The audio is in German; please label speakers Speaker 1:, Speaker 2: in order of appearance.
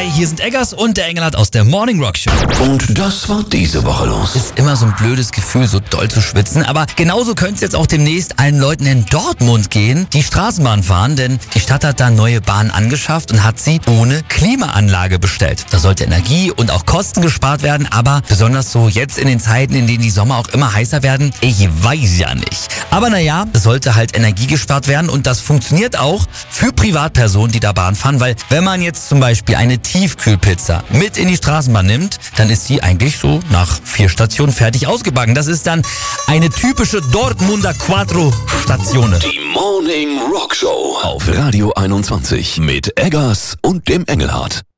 Speaker 1: Hi, hier sind Eggers und der Engelhardt aus der Morning Rock Show.
Speaker 2: Und das war diese Woche los.
Speaker 1: Ist immer so ein blödes Gefühl, so doll zu schwitzen. Aber genauso könnte es jetzt auch demnächst allen Leuten in Dortmund gehen, die Straßenbahn fahren. Denn die Stadt hat da neue Bahnen angeschafft und hat sie ohne Klimaanlage bestellt. Da sollte Energie und auch Kosten gespart werden. Aber besonders so jetzt in den Zeiten, in denen die Sommer auch immer heißer werden, ich weiß ja nicht. Aber naja, es sollte halt Energie gespart werden. Und das funktioniert auch für Privatpersonen, die da Bahn fahren. Weil wenn man jetzt zum Beispiel eine Tiefkühlpizza mit in die Straßenbahn nimmt, dann ist die eigentlich so nach 4 Stationen fertig ausgebacken. Das ist dann eine typische Dortmunder Quattro Stazione.
Speaker 2: Die Morning Rock Show auf Radio 21 mit Eggers und dem Engelhardt.